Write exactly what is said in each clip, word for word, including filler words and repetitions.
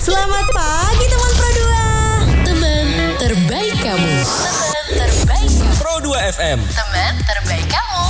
Selamat pagi teman Pro dua. Teman terbaik kamu. Teman terbaik kamu. Pro dua F M. Teman terbaik kamu.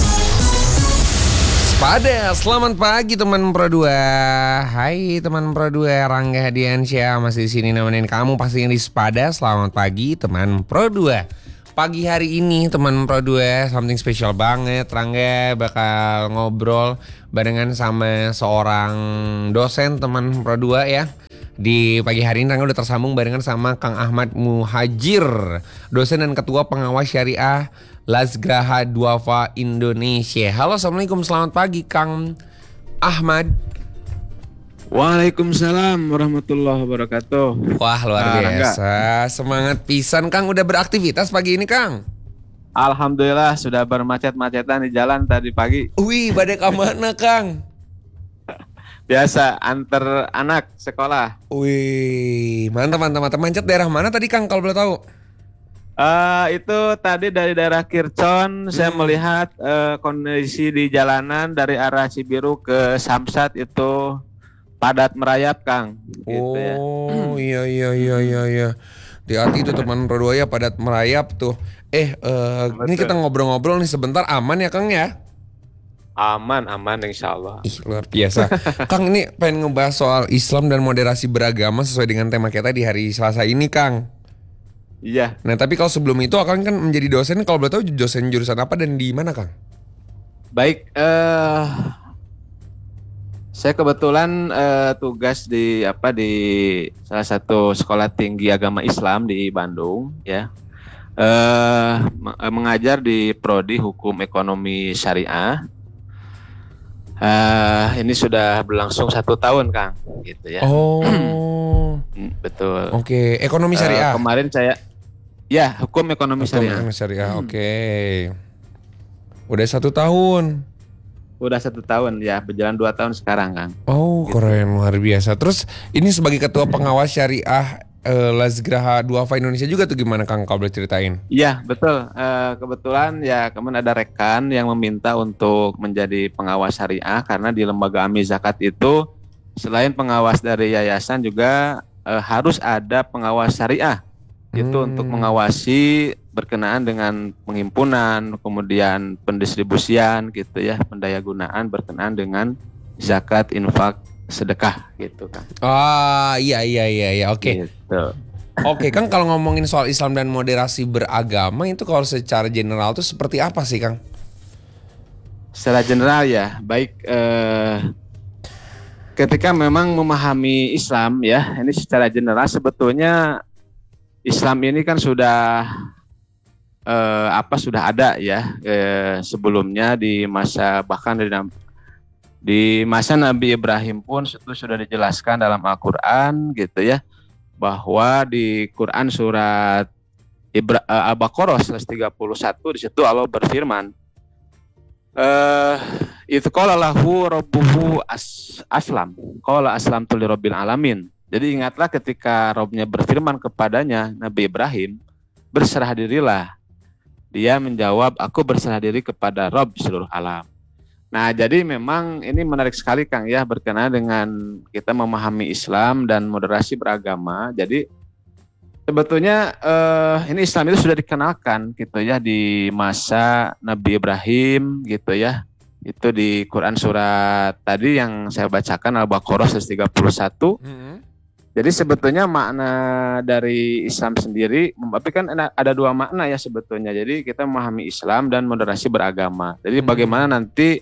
Pada selamat pagi teman Pro dua. Hai teman Pro dua, Rangga Hadiansyah masih di sini nemenin kamu pastinya di Sepada. Selamat pagi teman Pro dua. Pagi hari ini teman Pro dua something special banget. Rangga bakal ngobrol barengan sama seorang dosen teman Pro dua ya. Di pagi hari ini Rangga udah tersambung barengan sama Kang Ahmad Muhajir, dosen dan ketua pengawas syariah Lazgraha Duafa Indonesia. Halo, assalamualaikum, selamat pagi Kang Ahmad. Waalaikumsalam warahmatullahi wabarakatuh. Wah, luar Nah, biasa, semangat pisan Kang. Udah beraktivitas pagi ini Kang? Alhamdulillah sudah bermacet-macetan di jalan tadi pagi. Wih, badai kemana Kang? Biasa antar anak sekolah. Wih, mantap mantap mantap. Mancet daerah mana tadi Kang kalau boleh tahu? Uh, itu tadi dari daerah Kircon, hmm. saya melihat uh, kondisi di jalanan dari arah Cibiru ke Samsat itu padat merayap, Kang. Gitu, oh ya. iya iya iya iya iya. Hati-hati itu teman Pro dua ya, padat merayap tuh. Eh, uh, ini kita ngobrol-ngobrol nih sebentar, aman ya Kang ya? Aman aman insya Allah. Ih, luar biasa. Kang, ini pengen ngebahas soal Islam dan moderasi beragama sesuai dengan tema kita di hari Selasa ini Kang. Iya. Nah, tapi kalau sebelum itu Akang kan menjadi dosen, kalau boleh tahu dosen jurusan apa dan di mana, Kang? Baik, uh, saya kebetulan uh, tugas di apa di salah satu sekolah tinggi agama Islam di Bandung, ya. Uh, mengajar di prodi Hukum Ekonomi Syariah. Uh, ini sudah berlangsung satu tahun, Kang, gitu ya. Oh, betul. Oke, okay. Ekonomi Syariah. Uh, kemarin saya Ya, hukum ekonomi hukum syariah. Ekonomi syariah, hmm. oke. Okay. Udah satu tahun. Udah satu tahun ya, berjalan dua tahun sekarang, Kang. Oh, gitu. Keren, luar biasa. Terus ini sebagai ketua pengawas syariah eh, Lazgraha Duafa Indonesia juga tuh gimana, Kang? Kalau boleh ceritain? Iya, betul. Uh, kebetulan ya kemarin ada rekan yang meminta untuk menjadi pengawas syariah karena di lembaga Ami Zakat itu selain pengawas dari yayasan juga uh, harus ada pengawas syariah. Itu hmm. untuk mengawasi berkenaan dengan penghimpunan, kemudian pendistribusian gitu ya, pendayagunaan berkenaan dengan zakat, infak, sedekah gitu kan. Ah, iya iya iya iya, oke. Okay. Gitu. Oke, okay, Kang, kalau ngomongin soal Islam dan moderasi beragama itu kalau secara general itu seperti apa sih, Kang? Secara general ya, baik eh, ketika memang memahami Islam ya, ini secara general sebetulnya Islam ini kan sudah eh, apa sudah ada ya eh, sebelumnya di masa bahkan di, di masa Nabi Ibrahim pun itu sudah dijelaskan dalam Al-Qur'an gitu ya, bahwa di Quran surat Ibra, eh, Al-Baqarah seratus tiga puluh satu di situ Allah berfirman eh itu qala lahu rabbuhu as, aslam qala aslamtu lirabbil alamin. Jadi ingatlah ketika Robnya berfirman kepadanya, Nabi Ibrahim, berserah dirilah. Dia menjawab, aku berserah diri kepada Rob seluruh alam. Nah, jadi memang ini menarik sekali Kang ya, berkenaan dengan kita memahami Islam dan moderasi beragama. Jadi sebetulnya eh, ini Islam itu sudah dikenalkan gitu ya di masa Nabi Ibrahim gitu ya. Itu di Quran surat tadi yang saya bacakan Al-Baqarah seratus tiga puluh satu. Mm-hmm. Jadi sebetulnya makna dari Islam sendiri, tapi kan ada dua makna ya sebetulnya. Jadi kita memahami Islam dan moderasi beragama. Jadi hmm. bagaimana nanti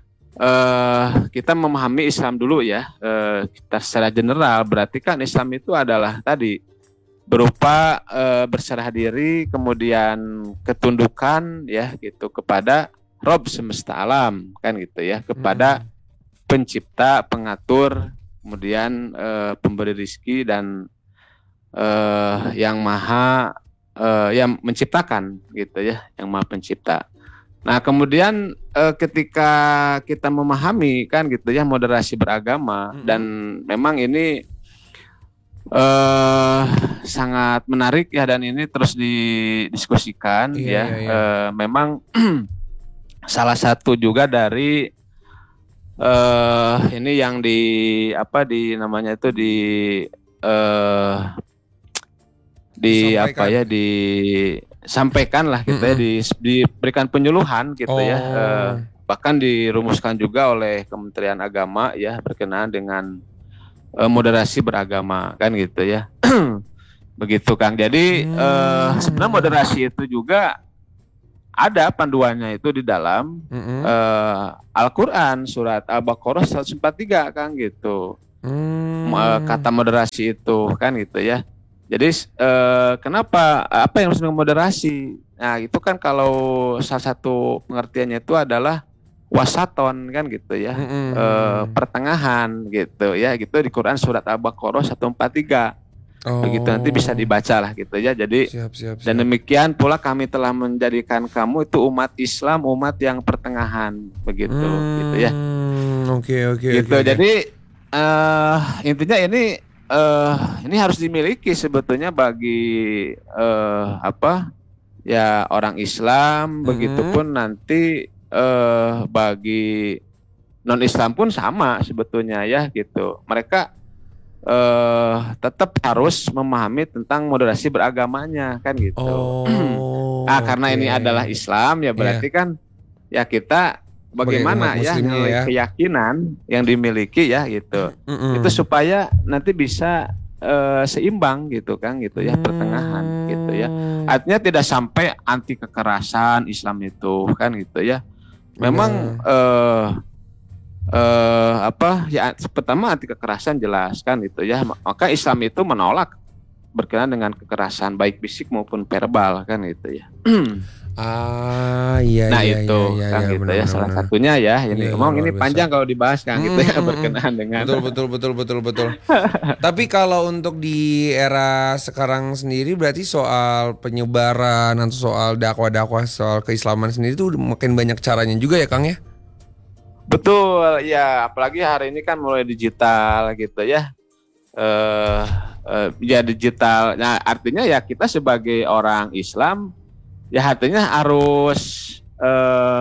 uh, kita memahami Islam dulu ya. Uh, kita secara general berarti kan Islam itu adalah tadi berupa uh, berserah diri, kemudian ketundukan ya gitu kepada Rob semesta alam kan gitu ya, kepada hmm. pencipta, pengatur, kemudian eh, pemberi rizki dan eh, yang maha eh, yang menciptakan gitu ya, yang maha pencipta. Nah kemudian eh, ketika kita memahami kan gitu ya moderasi beragama mm-hmm. dan memang ini eh, sangat menarik ya dan ini terus didiskusikan yeah, ya. Yeah, yeah. Eh, memang salah satu juga dari uh, ini yang di apa di namanya itu di eh di Disampaikan. apa ya disampaikan lah gitu ya, Mm-mm. di, diberikan penyuluhan gitu ya. Oh. Eh, bahkan dirumuskan juga oleh Kementerian Agama ya berkenaan dengan eh, moderasi beragama kan gitu ya. Begitu Kang. Jadi Hmm. eh, sebenarnya moderasi itu juga ada panduannya itu di dalam Mm-mm. eh, Al-Qur'an surat Al-Baqarah seratus empat puluh tiga Kang gitu. Hmm. Eh, kata moderasi itu kan gitu ya. Jadi eh, kenapa apa yang harus moderasi? Nah, itu kan kalau salah satu pengertiannya itu adalah wasaton kan gitu ya. Mm-mm. Eh, pertengahan gitu ya, gitu di Quran surat Al-Baqarah seratus empat puluh tiga. Oh. Begitu nanti bisa dibaca lah gitu ya. Jadi Siap, siap, siap. dan demikian pula kami telah menjadikan kamu itu umat Islam, umat yang pertengahan begitu Hmm, gitu ya. Oke, oke, Gitu. oke. Jadi eh intinya ini eh ini harus dimiliki sebetulnya bagi eh apa? Ya orang Islam, Mhm. begitupun nanti eh bagi non-Islam pun sama sebetulnya ya gitu. Mereka eh tetap harus memahami tentang moderasi beragamanya kan gitu. Oh. Ah, karena oke. ini adalah Islam ya berarti kan ya kita Sebagai bagaimana umat ya muslimnya nilai ya. keyakinan yang dimiliki ya gitu. Mm-mm. Itu supaya nanti bisa eh, seimbang gitu kan gitu ya, pertengahan gitu ya. Hmm. Artinya tidak sampai anti kekerasan Islam itu kan gitu ya. Memang eh eh apa ya, pertama anti kekerasan jelas kan gitu ya. Maka Islam itu menolak berkenaan dengan kekerasan baik fisik maupun verbal kan gitu ya. Ah, iya, Nah iya, itu iya, kan iya, gitu benar, ya benar, salah benar. satunya ya ini Iya, ngomong luar ini biasa. panjang kalau dibahas kan gitu ya Mm-mm. berkenaan dengan Betul, betul, betul, betul, betul. Tapi kalau untuk di era sekarang sendiri berarti soal penyebaran atau soal dakwah-dakwah soal keislaman sendiri itu makin banyak caranya juga ya, Kang ya? betul ya, apalagi hari ini kan mulai digital gitu ya. Eh eh, ya digital. Nah, artinya ya kita sebagai orang Islam ya artinya harus eh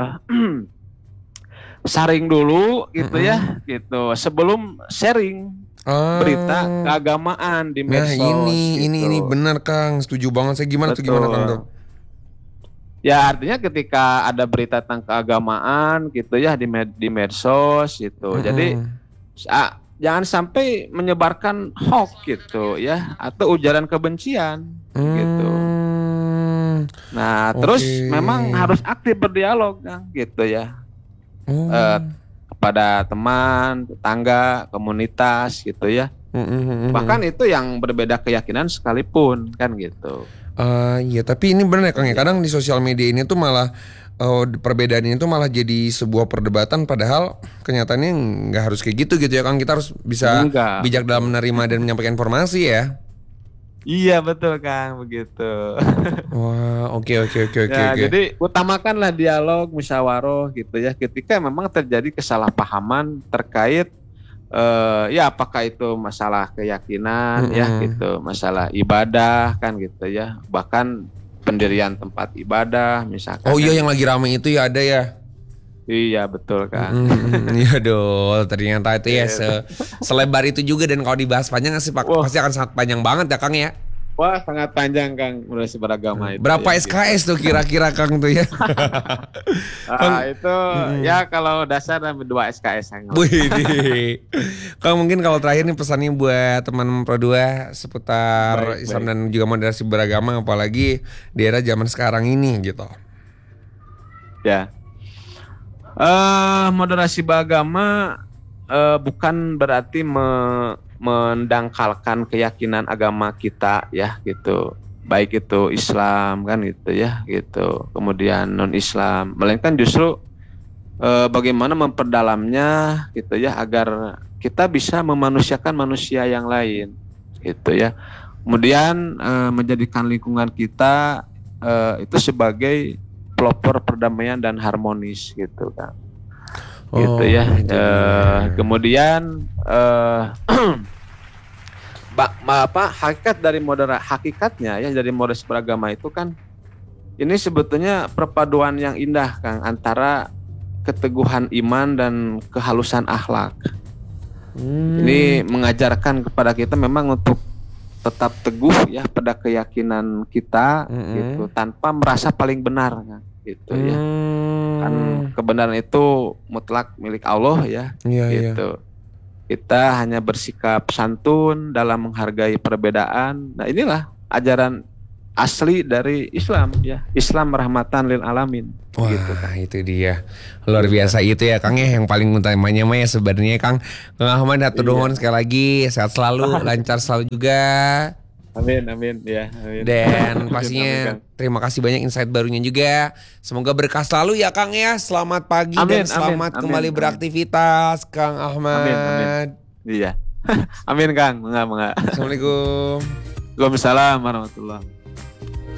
saring dulu gitu ya, gitu sebelum sharing Ah. berita keagamaan di Nah, medsos. ini, ini, gitu. ini benar, Kang. Setuju banget saya. Gimana tuh, gimana, Kang tuh? Ya artinya ketika ada berita tentang keagamaan gitu ya di med di medsos gitu. Jadi Mm-mm. ah, jangan sampai menyebarkan hoax gitu ya atau ujaran kebencian gitu. Hmm. Nah, Oke. terus memang harus aktif berdialog kan gitu ya. Oh. Eh, kepada teman, tetangga, komunitas gitu ya. Mm-mm. Bahkan itu yang berbeda keyakinan sekalipun kan gitu. Ah, iya, tapi ini benar ya, Kang ya. Kadang di sosial media ini tuh malah eh, perbedaan ini tuh malah jadi sebuah perdebatan, padahal kenyataannya nggak harus kayak gitu gitu ya, Kang. Kita harus bisa Enggak. bijak dalam menerima dan menyampaikan informasi ya. Iya betul Kang begitu. Wah, oke, oke, oke, oke, Ya, oke. jadi utamakanlah dialog, musyawarah gitu ya. Ketika memang terjadi kesalahpahaman terkait eh, ya apakah itu masalah keyakinan ya Mm-mm. gitu, masalah ibadah kan gitu ya. Bahkan pendirian tempat ibadah misalkan. Oh iya, kan. yang lagi rame itu ya ada ya. Iya betul Kang. Mm, Iya dong, ternyata itu ya se- selebar itu juga, dan kalau dibahas panjang sih Pak, Wah. pasti akan sangat panjang banget ya, Kang ya. Wah sangat panjang Kang moderasi beragama itu. Berapa ya, S K S tuh kira-kira, Kang tuh ya? gitu. Ah, itu ya kalau dasar dua S K S Kang. Wih, Kang mungkin kalau terakhir nih pesannya buat teman Pro dua seputar Baik, Islam baik. dan juga moderasi beragama, apalagi di era zaman sekarang ini gitu. Ya. Eh moderasi beragama eh, bukan berarti me- mendangkalkan keyakinan agama kita ya gitu. Baik itu Islam kan gitu ya gitu. Kemudian non-Islam, melainkan justru eh, bagaimana memperdalamnya gitu ya agar kita bisa memanusiakan manusia yang lain gitu ya. Kemudian eh, menjadikan lingkungan kita eh, itu sebagai pelopor perdamaian dan harmonis gitu kan. Gitu ya. jadi- Eh, kemudian eh ba- ma- apa hakikat dari modera hakikatnya ya dari moderasi beragama itu kan ini sebetulnya perpaduan yang indah Kang antara keteguhan iman dan kehalusan akhlak. Hmm. Ini mengajarkan kepada kita memang untuk tetap teguh ya pada keyakinan kita Mm-mm. gitu tanpa merasa paling benar kan, gitu ya. Hmm. Kan kebenaran itu mutlak milik Allah ya. Iya, iya. Gitu. Kita hanya bersikap santun dalam menghargai perbedaan. Nah, inilah ajaran asli dari Islam ya. Islam rahmatan lil alamin. Wah, Gitu kan. itu dia. Luar biasa itu ya Kang ya, yang paling utamanya mah ya sebenarnya Kang. Kang Ahmad hatur Iya. nuhun sekali lagi, sehat selalu, lancar selalu juga. Amin amin ya. Amin. Dan Amin, pastinya amin, Kang. terima kasih banyak insight barunya juga. Semoga berkah selalu ya Kang ya. Selamat pagi Amin, dan selamat amin, kembali amin, beraktivitas Kang Ahmad. Amin, amin. Iya. Amin Kang, enggak enggak. Assalamualaikum. Waalaikumsalam warahmatullahi